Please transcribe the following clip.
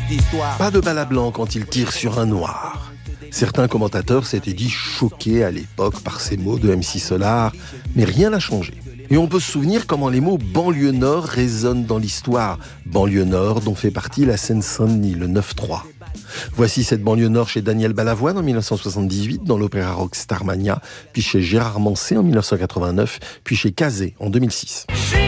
Pas de bal à blanc quand il tire sur un noir. Certains commentateurs s'étaient dit choqués à l'époque par ces mots de MC Solar, mais rien n'a changé. Et on peut se souvenir comment les mots banlieue nord résonnent dans l'histoire. Banlieue nord dont fait partie la Seine-Saint-Denis, le 9-3. Voici cette banlieue nord chez Daniel Balavoine en 1978 dans l'opéra rock Starmania, puis chez Gérard Manset en 1989, puis chez Kazé en 2006.